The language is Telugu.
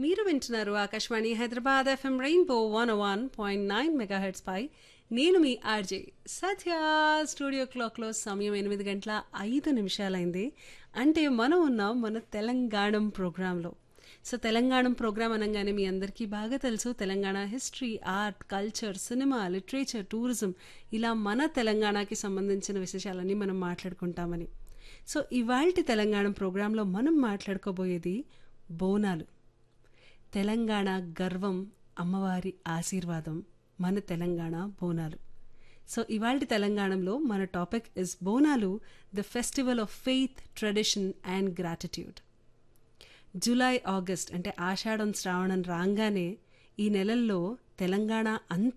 మీరు వింటున్నారు Akashvani Hyderabad FM rainbow 101.9 megahertz పై నేను మీ ఆర్జే సత్య. స్టూడియో క్లాక్లో సమయం 8 గంటల 5 నిమిషాలైంది. అంటే మనం ఉన్నాం మన తెలంగాణం ప్రోగ్రాంలో. సో తెలంగాణం ప్రోగ్రాం అనగానే మీ అందరికీ బాగా తెలుసు, Telangana history, art, culture, cinema, literature, tourism, ఇలా మన తెలంగాణకి సంబంధించిన విశేషాలన్నీ మనం మాట్లాడుకుంటామని. సో ఇవాల్టి తెలంగాణ ప్రోగ్రాంలో మనం మాట్లాడుకోబోయేది బోనాలు. తెలంగాణ గర్వం, అమ్మవారి ఆశీర్వాదం, మన తెలంగాణ బోనాలు. సో ఇవాల్టి తెలంగాణలో మన topic is Bonalu, the festival of faith, tradition and gratitude. July, August అంటే ఆషాఢం, శ్రావణం రాగానే ఈ నెలల్లో తెలంగాణ అంతా